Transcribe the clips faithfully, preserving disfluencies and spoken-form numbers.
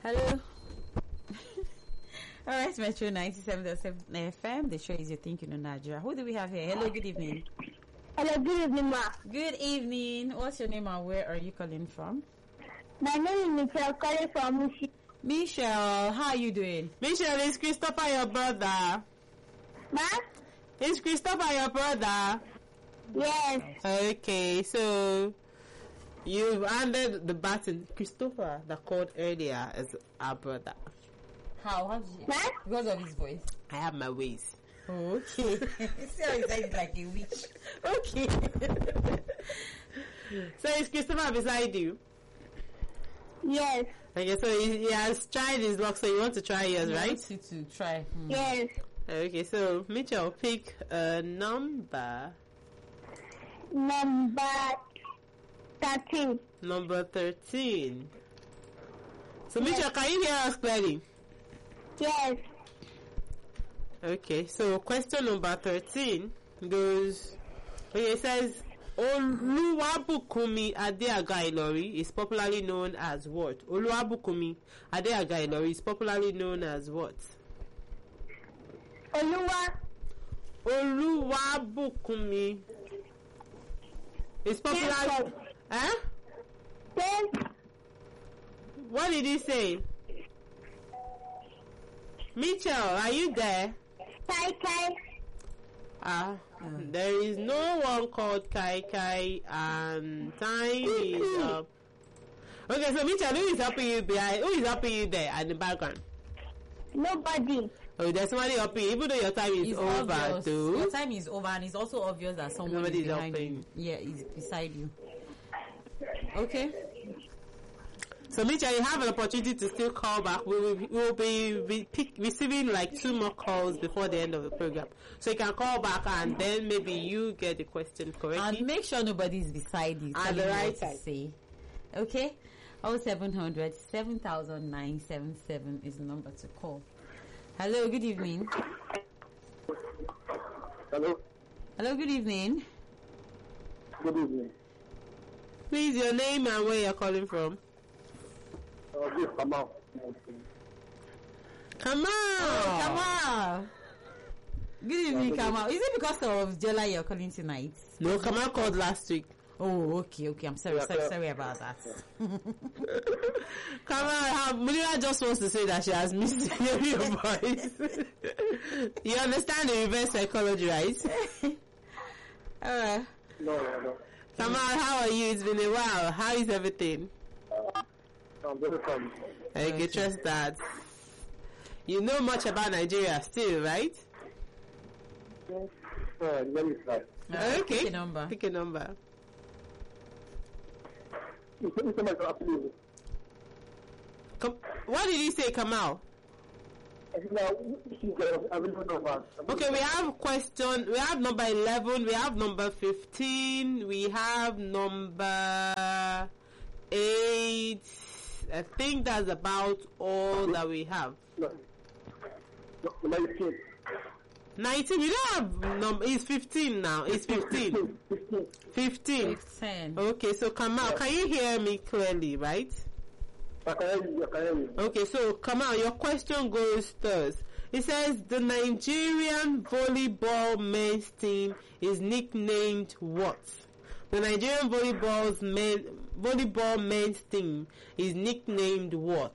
Hello. All right, Metro ninety-seven point seven F M. The show is Your Thinking on Nigeria. Who do we have here? Hello, good evening. Hello, good evening, ma. Good evening. What's your name and where are you calling from? My name is Michelle, calling from Mushi. Michelle, how are you doing? Michelle, is Christopher your brother? Ma? Is Christopher your brother? Yes. Okay, so you've handed the baton. Christopher, that called earlier, is our brother. How? How did you? Ma? Because of his voice. I have my ways. Oh, okay. See how he said like a witch. Okay. So is Christopher beside you? Yes. Okay, so he, he has tried his luck, so you want to try yours, I right? want you to try. Hmm. Yes. Okay, so Mitchell, pick a number. Number thirteen. Number thirteen. So Mitchell, can you hear us clearly? Yes. Okay, so question number thirteen goes, okay, it says, Oluwabukumi Adeaga Ilori is popularly known as what? Oluwabukumi Adeaga Ilori is popularly known as what? Oluwa. Oluwabukumi is popularly... Eh? Ten. What did he say? Mitchell, are you there? Kai Kai. Ah, there is no one called Kai Kai, and time is up. Okay, so Mitchell, who is helping you behind? Who is helping you there at the background? Nobody. Oh, there's somebody helping you, even though your time is It's over, obvious. too. Your time is over, and it's also obvious that someone Somebody is is behind helping. you. Yeah, is beside you. Okay. So Mitchell, you have an opportunity to still call back. We will, we will be re- pick, receiving like two more calls before the end of the program. So you can call back and then maybe you get the question correctly. And make sure nobody is beside you. At telling the you right what to time. say. Okay? oh seven hundred, seven thousand nine seven seven is the number to call. Hello, good evening. Hello. Hello, good evening. Good evening. Please, your name and where you're calling from. Uh, this Kamal. Come on! Oh, Kamal. Good evening, Kamal. Is it because of Jella you're calling tonight? No, Kamal called last week. Oh, okay, okay. I'm sorry, Yeah, sorry, yeah. sorry about that. Kamal, Mulira just wants to say that she has missed hearing your voice. You understand the reverse psychology, right? Alright. No, no, no. Kamal, how are you? It's been a while. How is everything? Uh, I'm very fine. I Okay. can trust that. You know much about Nigeria still, right? Uh, very fine. Alright, Okay. pick a number. Pick a number. It's it's so much happening. Come, what did he say, Kamal? I think now, I will not know about. Okay, we have question. We have number eleven. We have number fifteen. We have number eight. I think that's about all that we have. No. No, nineteen. Nineteen. We don't have number. It's fifteen now. It's fifteen. Fifteen. Fifteen. Fifteen. Okay, so Kamal, can you hear me clearly, right? I can hear you. I can hear you. Okay, so Kamal, your question goes thus. It says the Nigerian volleyball men's team is nicknamed what? The Nigerian volleyball's men, volleyball men's team is nicknamed what?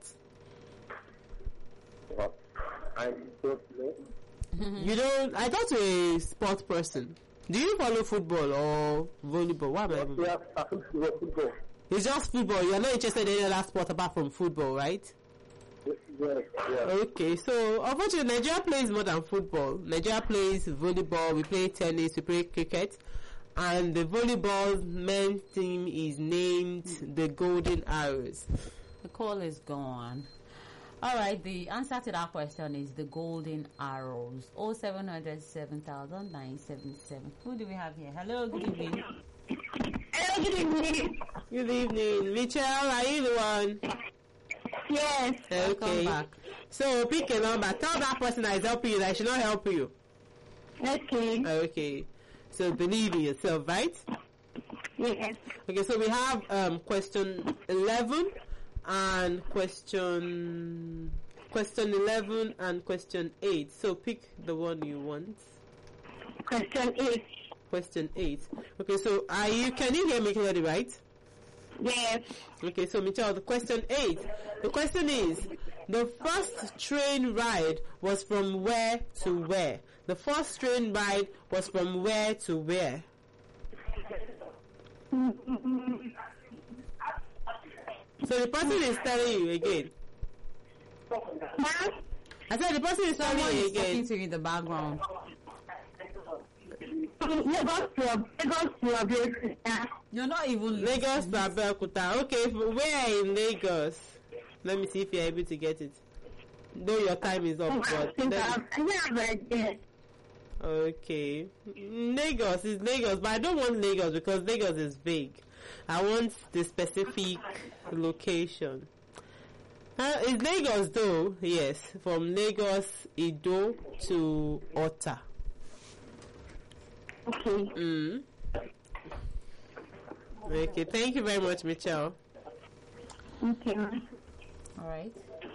Well, I don't know. You don't. I thought you're a sports person. Do you follow football or volleyball? What am I? We even- have a football. football. It's just football. You're not interested in any other sport apart from football, right? Yes, yeah. Okay, so unfortunately, Nigeria plays more than football. Nigeria plays volleyball, we play tennis, we play cricket, and the volleyball men's team is named the Golden Arrows. The call is gone. Alright, the answer to that question is the Golden Arrows. oh seven hundred, seven thousand nine seven seven. Who do we have here? Hello, good evening. Hello, good evening. Good evening, Mitchell. Are you the one? Yes. Welcome Okay. back. So pick a number. Tell that person that is helping you that I should not help you. Okay. Okay. So believe in yourself, right? Yes. Okay, so we have um question eleven and question question eleven and question eight. So pick the one you want. Question eight. Question eight. Okay, so are you can you hear me clearly, right? Yes. Okay, so Michelle, the question eight. The question is, the first train ride was from where to where? The first train ride was from where to where? So the person is telling you again. Huh? I said the person is telling Someone you is talking again. to you in the background. Lagos to Lagos to Abeokuta. You're not even Lagos to Abeokuta. Okay, f- where in Lagos? Let me see if you're able to get it. Though your time is up, but I let- have never did. okay. Lagos is Lagos, but I don't want Lagos because Lagos is vague. I want the specific location. Uh, is Lagos though? Yes, from Lagos, Ido to Ota. Okay. Mm. Okay, thank you very much, Michelle. Okay. All right.